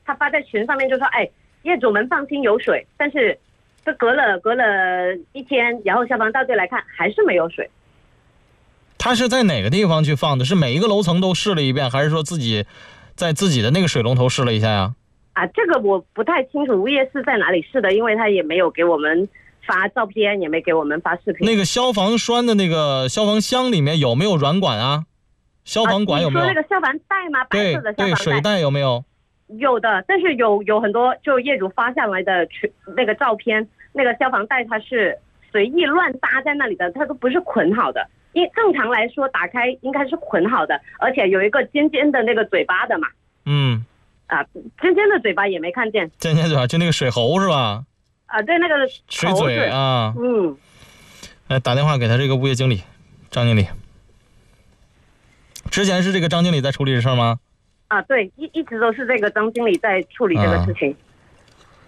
他发在群上面就说，哎，业主们放心有水，但是这隔了1天，然后消防大队来看还是没有水。 他是在哪个地方去放的？是每一个楼层都试了一遍，还是说自己在自己的那个水龙头试了一下呀？ 这个我不太清楚物业是在哪里试的，因为他也没有给我们发照片，也没给我们发视频。 那个消防栓的那个消防箱里面有没有软管啊？消防管有没有？ 你说那个消防带吗？白色的消防带。 对，水袋有没有？ 有的，但是有很多就业主发下来的那个照片，那个消防带它是随意乱搭在那里的，它都不是捆好的。因为正常来说打开应该是捆好的，而且有一个尖尖的那个嘴巴的嘛。尖尖的嘴巴也没看见。 尖尖嘴巴就那个水喉是吧？ 对，那个水嘴啊。打电话给他这个物业经理张经理。之前是这个张经理在处理这事儿吗？ 对，一直都是这个张经理在处理这个事情。